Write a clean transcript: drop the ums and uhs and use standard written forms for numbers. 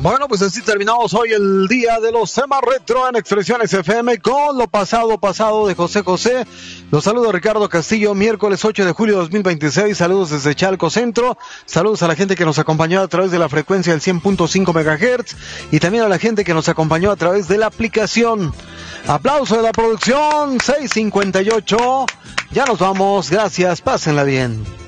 Bueno, pues así terminamos hoy el día de los temas retro en Expresiones FM con lo pasado de José José. Los saludo Ricardo Castillo, miércoles 8 de julio de 2026. Saludos desde Chalco Centro. Saludos a la gente que nos acompañó a través de la frecuencia del 100.5 MHz y también a la gente que nos acompañó a través de la aplicación. Aplauso de la producción, 6:58. Ya nos vamos, gracias, pásenla bien.